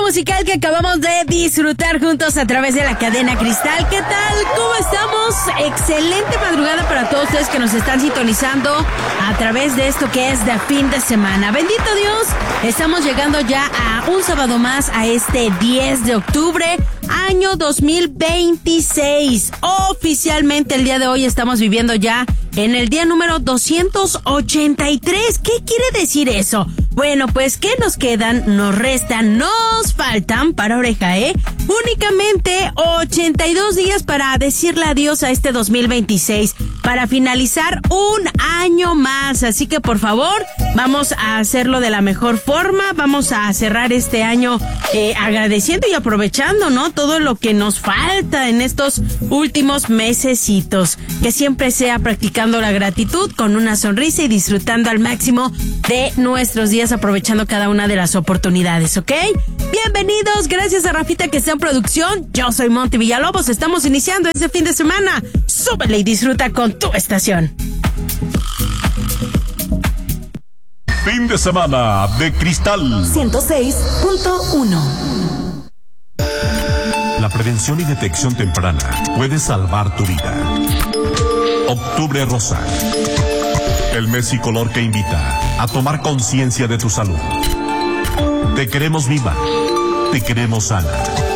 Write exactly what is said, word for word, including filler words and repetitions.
musical que acabamos de disfrutar juntos a través de la cadena Cristal. ¿Qué tal? ¿Cómo estamos? Excelente madrugada para todos ustedes que nos están sintonizando a través de esto que es de fin de semana. Bendito Dios, estamos llegando ya a un sábado más, a este diez de octubre, año dos mil veintiséis. Oficialmente el día de hoy estamos viviendo ya en el día número doscientos ochenta y tres. ¿Qué quiere decir eso? Bueno, pues, ¿qué nos quedan? Nos restan, nos faltan, para oreja, ¿eh? Únicamente ochenta y dos días para decirle adiós a este dos mil veintiséis, para finalizar un año más. Así que, por favor, vamos a hacerlo de la mejor forma. Vamos a cerrar este año eh, agradeciendo y aprovechando, ¿no? Todo lo que nos falta en estos últimos mesecitos. Que siempre sea practicando la gratitud con una sonrisa y disfrutando al máximo de nuestros días, aprovechando cada una de las oportunidades, ¿ok? Bienvenidos, gracias a Rafita que está en producción. Yo soy Monty Villalobos, estamos iniciando este fin de semana. Súbele y disfruta con tu estación. Fin de semana de Cristal ciento seis punto uno. La prevención y detección temprana puede salvar tu vida. Octubre Rosa, el mes y color que invita a tomar conciencia de tu salud. Te queremos viva, te queremos sana.